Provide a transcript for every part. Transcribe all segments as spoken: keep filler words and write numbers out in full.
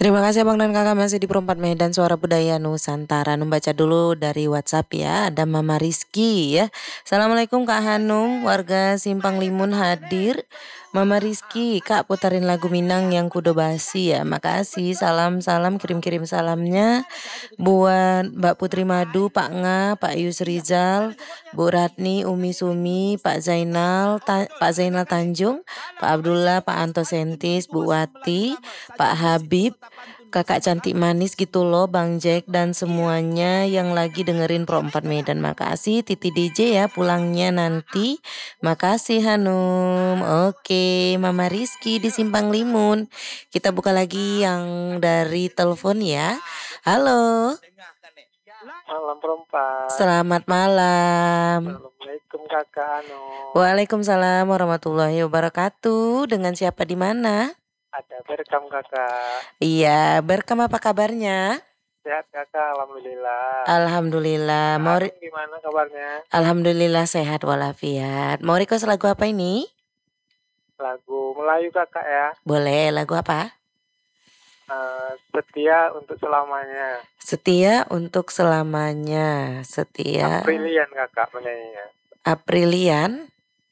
Terima kasih Abang dan Kakak masih di Perempat Medan Suara Budaya Nusantara. Membaca dulu dari WhatsApp ya. Ada Mama Rizky ya. Assalamualaikum Kak Hanum, warga Simpang Limun hadir. Mama Rizky, Kak putarin lagu Minang yang Kudo Basi ya. Makasih, salam-salam, kirim-kirim salamnya buat Mbak Putri Madu, Pak Nga, Pak Yus Rizal, Bu Ratni, Umi Sumi, Pak Zainal, Ta- Pak Zainal Tanjung, Pak Abdullah, Pak Anto Sentis, Bu Wati, Pak Habib, Kakak cantik manis gitu loh Bang Jack dan semuanya yang lagi dengerin Pro empat Medan. Makasih Titi D J ya pulangnya nanti. Makasih Hanum. Oke, Mama Rizky di Simpang Limun. Kita buka lagi yang dari telepon ya. Halo. Malam perempat. Selamat malam. Assalamualaikum Kakak Ano. Waalaikumsalam warahmatullahi wabarakatuh. Dengan siapa di mana? Ada Berkam Kakak. Iya, Berkam apa kabarnya? Sehat Kakak, alhamdulillah. Alhamdulillah. Mau Kakak gimana kabarnya? Alhamdulillah sehat walafiat. Mau request lagu apa ini? Lagu Melayu Kakak ya. Boleh, lagu apa? Uh, setia untuk selamanya. Setia untuk selamanya. Setia. Aprilian Kakak penyanyinya. Aprilian.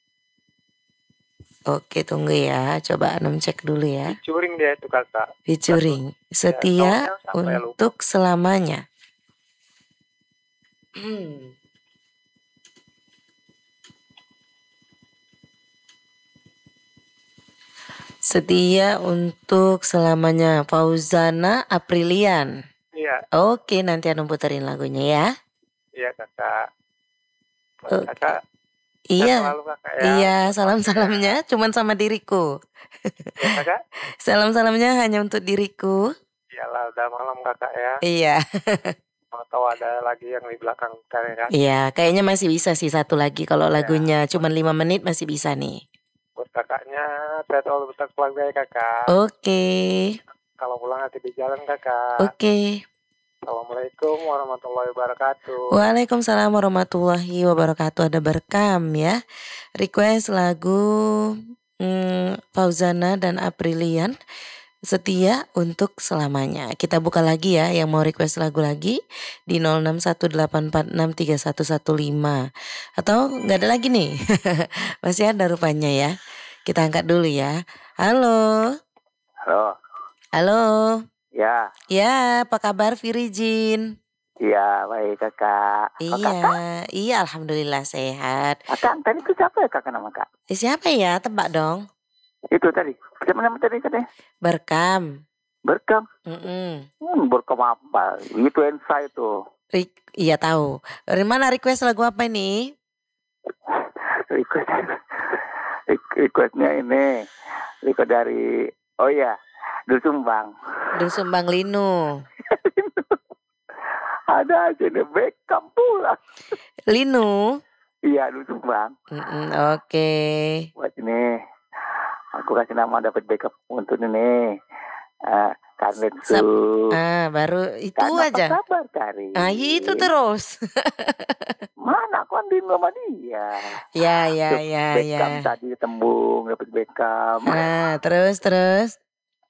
Oke, tunggu ya. Coba Anum cek dulu ya. Featuring dia itu Kakak. Featuring. Setia ya, untuk selamanya. Hmm. Setia untuk selamanya. Fauzana Aprilian. Iya. Oke, nanti Anum puterin lagunya ya. Iya Kakak. Oke. Kakak. Iya, selalu, Kakak, ya. Iya, salam-salamnya cuman sama diriku. Ya, Kakak? Salam-salamnya hanya untuk diriku. Iyalah, udah malam Kakak ya. Iya. Mau tahu ada lagi yang di belakang Kakak? Iya, kayaknya masih bisa sih satu lagi kalau ya, lagunya cuman lima menit masih bisa nih. Buat kakaknya, saya tahu betul keluarga ya Kakak. Oke. Kalau pulang hati di jalan Kakak. Oke. Assalamualaikum warahmatullahi wabarakatuh. Waalaikumsalam warahmatullahi wabarakatuh. Ada Berkam ya. Request lagu hmm, Fauzana dan Aprilian. Setia untuk selamanya. Kita buka lagi ya yang mau request lagu lagi di nol enam satu delapan empat enam tiga satu satu lima. Atau nggak ada lagi nih. Masih ada rupanya ya. Kita angkat dulu ya. Halo. Halo. Halo. Ya. Ya, apa kabar Virijin? Iya, baik Kakak. Iya, kakak? Iya alhamdulillah sehat. Kakak, tadi itu siapa ya Kakak nama Kak? Eh, siapa ya? Tebak dong. Itu tadi. Siapa nama tadi katanya? Berkam. Berkam? Mm-mm. Hmm, Berkam apa? Itu Ensa itu. Re- iya tahu. Dari mana request lagu apa ini? request requestnya ini. Request dari, oh iya, Dul Sumbang. Dul Sumbang Linu. Ada aja nih Beckham pula. Linu. Iya, Dul Sumbang. Oke. Okay. Buat ini, aku kasih nama dapat backup untuk ini. Uh, Karnet su. Ah, baru itu Karena aja. Apa kabar Karin? Ah, itu terus. Mana aku andin sama dia. Ya, ya, ya, Beckham ya. tadi tembung dapat Beckham. Ah, terus terus.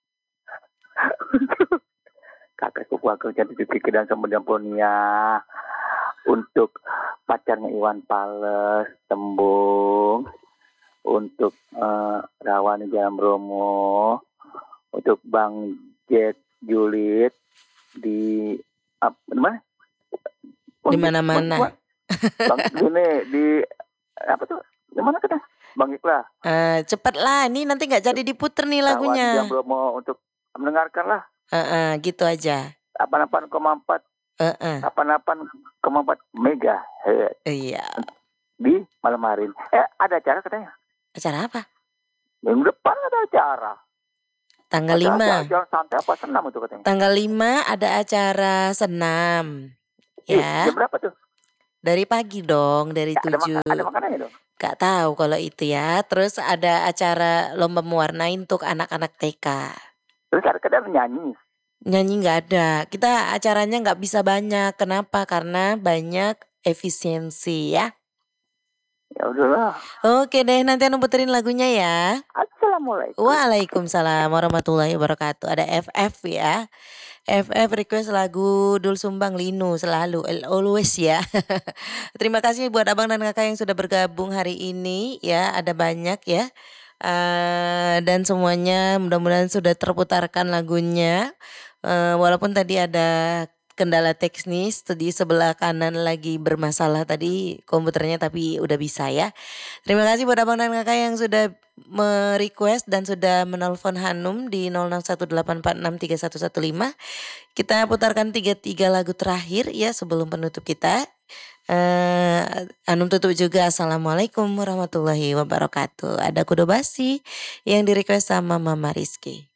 Kakakku keluarga jadi dipikir dan sama Damponia untuk pacarnya Iwan Fals tembung, untuk uh, Rawani Jam Bromo, untuk Bang Jet Juliet di apa mana? Di mana-mana. Bang ini di apa tuh? Di mana kita? Bang Iqlah. Uh, cepatlah, ini nanti nggak jadi diputer nih lagunya. Rawani Jam Bromo untuk mendengarkan lah. Uh-uh, gitu aja. delapan puluh delapan koma empat Uh-uh. delapan puluh delapan koma empat mega. Iya. Di malam hari. Eh ada acara katanya. Acara apa? Minggu depan ada acara. Tanggal ada lima. Acara santai apa senam itu katanya. Tanggal lima ada acara senam. Ya. Eh, jam berapa tuh? Dari pagi dong, dari ya, tujuh. Ada, maka, ada makanannya dong. Gak tahu kalau itu ya. Terus ada acara lomba mewarnai untuk anak-anak T K. Terus ada kadang nyanyi. Nyanyi nggak ada. Kita acaranya nggak bisa banyak. Kenapa? Karena banyak efisiensi ya. Ya udahlah. Oke deh, nanti Hanum puterin lagunya ya. Assalamualaikum. Waalaikumsalam warahmatullahi wabarakatuh. Ada F F ya. F F request lagu Doel Sumbang Linu selalu el always ya. Terima kasih buat Abang dan Kakak yang sudah bergabung hari ini ya, ada banyak ya. Eee, dan semuanya mudah-mudahan sudah terputarkan lagunya. Eee, walaupun tadi ada kendala teknis di sebelah kanan lagi bermasalah tadi komputernya, tapi udah bisa ya. Terima kasih buat Abang dan Kakak yang sudah me-request dan sudah menelpon Hanum di nol nol satu delapan empat enam tiga satu satu lima. Kita putarkan tiga tiga lagu terakhir ya sebelum penutup kita. Eee, Hanum tutup juga, assalamualaikum warahmatullahi wabarakatuh. Ada Kudo Basi yang di-request sama Mama Rizky.